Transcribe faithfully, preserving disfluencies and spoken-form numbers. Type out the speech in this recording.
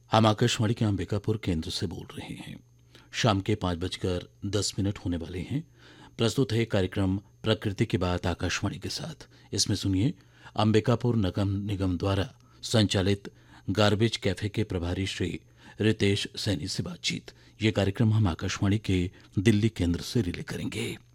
हम आकाशवाणी के अंबिकापुर केंद्र से बोल रहे हैं। शाम के पाँच बजकर दस मिनट होने वाले हैं। प्रस्तुत है कार्यक्रम प्रकृति की बात आकाशवाणी के साथ। इसमें सुनिए अंबिकापुर नगर निगम द्वारा संचालित गार्बेज कैफे के प्रभारी श्री रितेश सैनी से बातचीत। ये कार्यक्रम हम आकाशवाणी के दिल्ली केंद्र से रिले करेंगे।